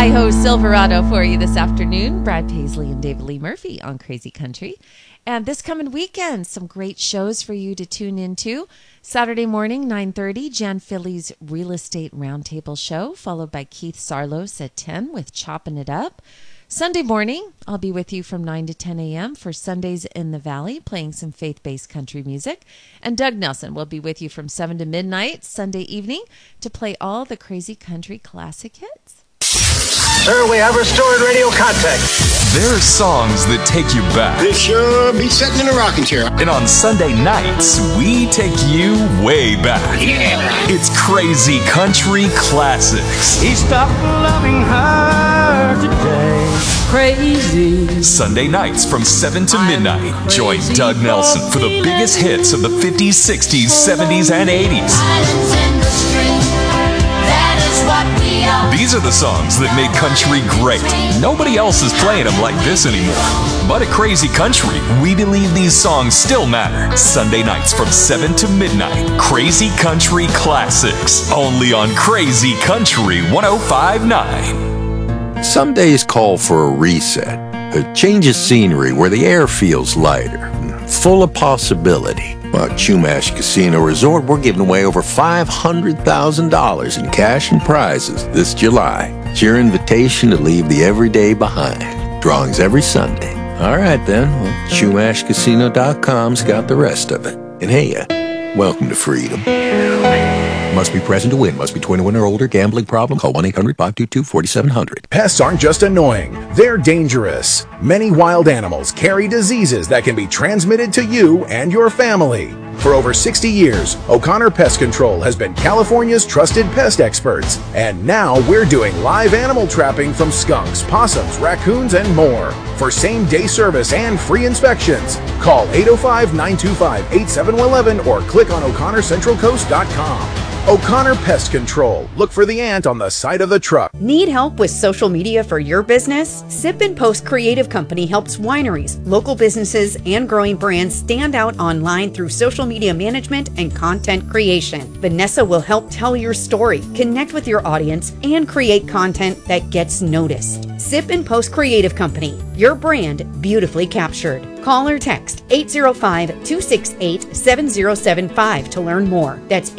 Hi-ho Silverado for you this afternoon. Brad Paisley and David Lee Murphy on Crazy Country. And this coming weekend, some great shows for you to tune into. Saturday morning, 9:30, Jan Philly's Real Estate Roundtable Show, followed by Keith Sarlos at 10 with Chopping It Up. Sunday morning, I'll be with you from 9 to 10 a.m. for Sundays in the Valley, playing some faith-based country music. And Doug Nelson will be with you from 7 to midnight Sunday evening to play all the Crazy Country classic hits. Sir, we have restored radio contact. There are songs that take you back. This sure be sitting in a rocking chair. And on Sunday nights, we take you way back. Yeah. It's Crazy Country Classics. He stopped loving her today. Crazy. Sunday nights from 7 to midnight. Join Doug Nelson for the biggest hits of the 50s, 60s, 70s, and 80s. These are the songs that made country great. Nobody else is playing them like this anymore. But at Crazy Country, we believe these songs still matter. Sunday nights from 7 to midnight. Crazy Country Classics. Only on Crazy Country 105.9. Some days call for a reset. A change of scenery where the air feels lighter, full of possibility. At Chumash Casino Resort, we're giving away over $500,000 in cash and prizes this July. It's your invitation to leave the everyday behind. Drawings every Sunday. All right, then. Well, ChumashCasino.com's got the rest of it. And hey, welcome to freedom. Must be present to win. Must be 21 or older. Gambling problem? Call 1-800-522-4700. Pests aren't just annoying. They're dangerous. Many wild animals carry diseases that can be transmitted to you and your family. For over 60 years, O'Connor Pest Control has been California's trusted pest experts. And now we're doing live animal trapping from skunks, possums, raccoons, and more. For same-day service and free inspections, call 805-925-8711 or click on o'connorcentralcoast.com. O'Connor Pest Control. Look for the ant on the side of the truck. Need help with social media for your business? Sip and Post Creative Company helps wineries, local businesses, and growing brands stand out online through social media management and content creation. Vanessa will help tell your story, connect with your audience, and create content that gets noticed. Sip and Post Creative Company, your brand beautifully captured. Call or text 805-268-7075 to learn more. That's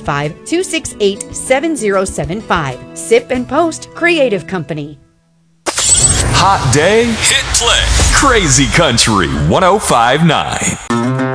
805-268-7075. Sip and Post Creative Company. Hot day, hit play. Crazy Country 105.9.